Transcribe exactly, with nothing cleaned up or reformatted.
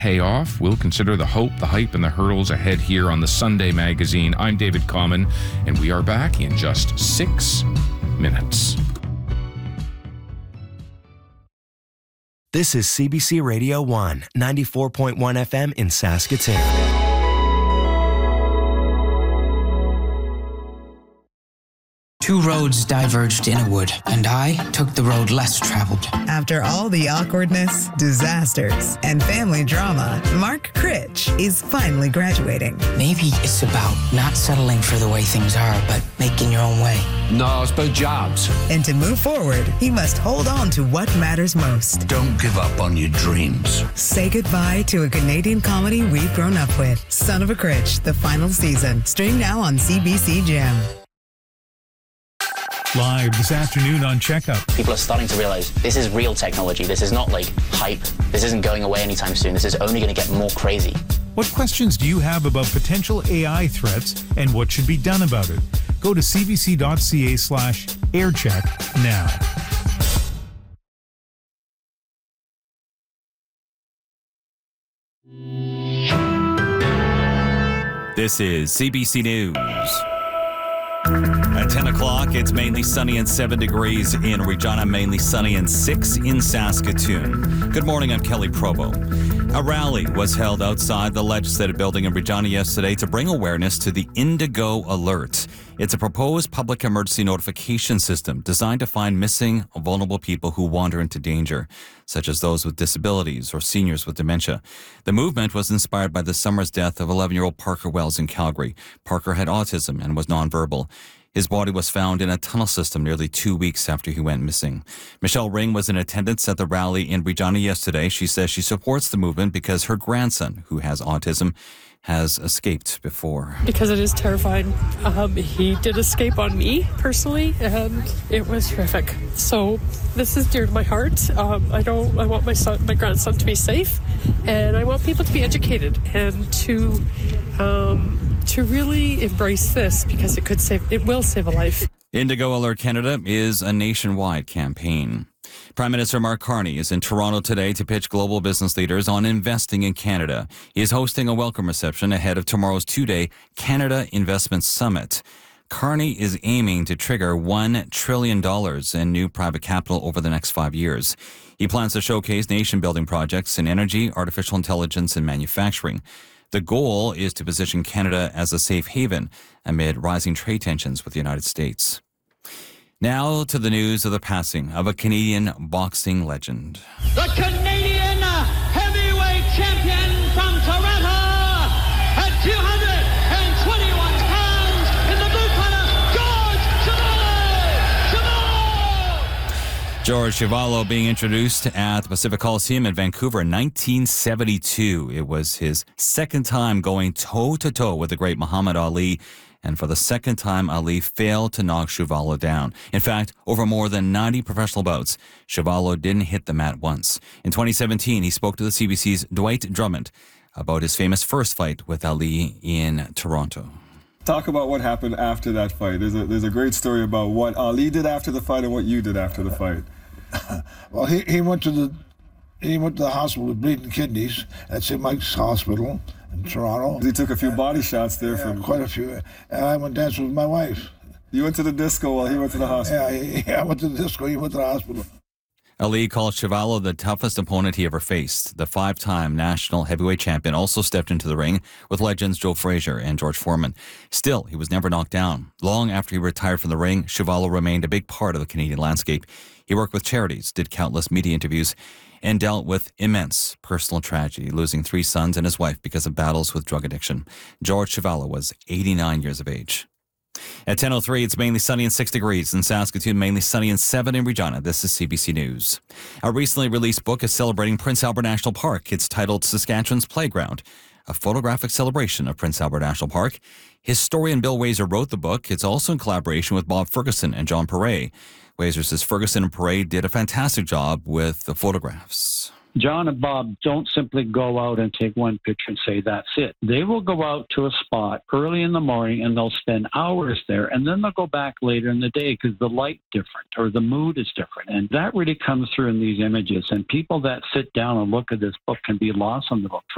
pay off. We'll consider the hope, the hype, and the hurdles ahead here on the Sunday Magazine. I'm David Common, and we are back in just six minutes. This is C B C Radio one, ninety-four point one F M in Saskatoon. Two roads diverged in a wood, and I took the road less traveled. After all the awkwardness, disasters, and family drama, Mark Critch is finally graduating. Maybe it's about not settling for the way things are, but making your own way. No, it's about jobs. And to move forward, he must hold on to what matters most. Don't give up on your dreams. Say goodbye to a Canadian comedy we've grown up with. Son of a Critch, the final season. Stream now on C B C Gem. Live this afternoon on Checkup. People are starting to realize this is real technology. This is not like hype. This isn't going away anytime soon. This is only going to get more crazy. What questions do you have about potential A I threats and what should be done about it? Go to cbc.ca slash aircheck now. This is C B C News. At ten o'clock, it's mainly sunny and seven degrees in Regina, mainly sunny and six in Saskatoon. Good morning, I'm Kelly Provo. A rally was held outside the Legislative Building in Regina yesterday to bring awareness to the Indigo Alert. It's a proposed public emergency notification system designed to find missing or vulnerable people who wander into danger, such as those with disabilities or seniors with dementia. The movement was inspired by the summer's death of eleven-year-old Parker Wells in Calgary. Parker had autism and was nonverbal. His body was found in a tunnel system nearly two weeks after he went missing. Michelle Ring was in attendance at the rally in Regina yesterday. She says she supports the movement because her grandson, who has autism, has escaped before. Because it is terrifying. Um, he did escape on me personally, and it was horrific. So this is dear to my heart. Um, I don't. I want my son, my grandson, to be safe, and I want people to be educated and to um, to really embrace this because it could save. It will save a life. Indigo Alert Canada is a nationwide campaign. Prime Minister Mark Carney is in Toronto today to pitch global business leaders on investing in Canada. He is hosting a welcome reception ahead of tomorrow's two-day Canada Investment Summit. Carney is aiming to trigger one trillion dollars in new private capital over the next five years. He plans to showcase nation-building projects in energy, artificial intelligence, and manufacturing. The goal is to position Canada as a safe haven amid rising trade tensions with the United States. Now to the news of the passing of a Canadian boxing legend. The Canadian heavyweight champion from Toronto at two hundred twenty-one pounds in the blue corner, George Chuvalo! Chuvalo! George Chuvalo being introduced at the Pacific Coliseum in Vancouver in nineteen seventy-two. It was his second time going toe-to-toe with the great Muhammad Ali. And for the second time, Ali failed to knock Chuvalo down. In fact, over more than ninety professional bouts, Chuvalo didn't hit the mat once. In twenty seventeen, he spoke to the C B C's Dwight Drummond about his famous first fight with Ali in Toronto. Talk about what happened after that fight. There's a, there's a great story about what Ali did after the fight and what you did after the fight. Well, he, he went to the he went to the hospital with bleeding kidneys at Saint Mike's Hospital in Toronto. He took a few body shots there. Yeah, from quite a few. And I went dancing with my wife. You went to the disco while he went to the hospital. Yeah, he, yeah I went to the disco, he went to the hospital. Ali called Chuvalo the toughest opponent he ever faced. The five-time national heavyweight champion also stepped into the ring with legends Joe Frazier and George Foreman. Still, he was never knocked down. Long after he retired from the ring, Chuvalo remained a big part of the Canadian landscape. He worked with charities, did countless media interviews, and dealt with immense personal tragedy, losing three sons and his wife because of battles with drug addiction. George Chuvalo was eighty-nine years of age. At ten oh three, it's mainly sunny and six degrees. In Saskatoon, mainly sunny and seven in Regina. This is C B C News. A recently released book is celebrating Prince Albert National Park. It's titled Saskatchewan's Playground, a photographic celebration of Prince Albert National Park. Historian Bill Wazer wrote the book. It's also in collaboration with Bob Ferguson and John Perret. Wazer says Ferguson and Perret did a fantastic job with the photographs. John and Bob don't simply go out and take one picture and say that's it. They will go out to a spot early in the morning and they'll spend hours there, and then they'll go back later in the day because the light's different or the mood is different. And that really comes through in these images. And people that sit down and look at this book can be lost on the book.